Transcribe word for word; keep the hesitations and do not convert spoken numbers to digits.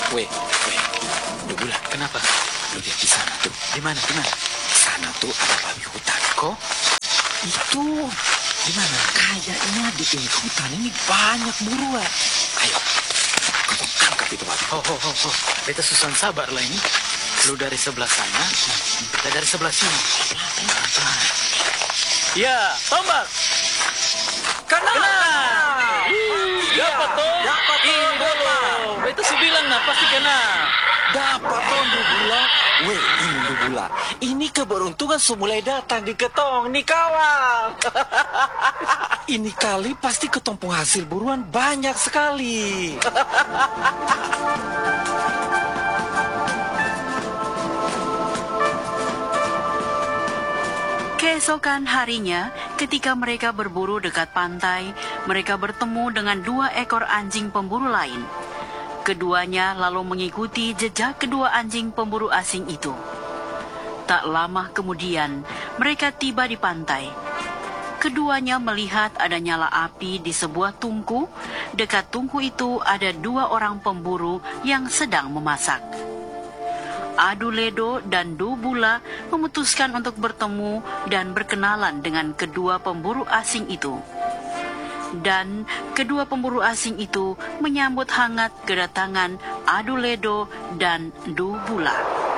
Weh, weh, Dubula, kenapa? Lu lihat di sana tuh. Di mana, di mana? Di sana tuh ada babi hutan. Kok? Itu. Di mana? Kayaknya di ini hutan ini banyak buruan. Ayo, kita tangkap itu babi. Oh, oh, oh, oh. Kita susah sabar lah ini. Lu dari sebelah sana, kita dari sebelah sini. Ya, tombak. Kena. Kena. Dapat toh. Dapat toh. Dapat. Itu bilang nah pasti kena. Dapat toh Dubula. Weh, ini Dubula. Ini keberuntungan semulai datang di ketong nih kawan. Ini kali pasti ketong penghasil buruan banyak sekali. Keesokan harinya, ketika mereka berburu dekat pantai, mereka bertemu dengan dua ekor anjing pemburu lain. Keduanya lalu mengikuti jejak kedua anjing pemburu asing itu. Tak lama kemudian, mereka tiba di pantai. Keduanya melihat ada nyala api di sebuah tungku. Dekat tungku itu ada dua orang pemburu yang sedang memasak. Aduledo dan Dubula memutuskan untuk bertemu dan berkenalan dengan kedua pemburu asing itu. Dan kedua pemburu asing itu menyambut hangat kedatangan Aduledo dan Dubula.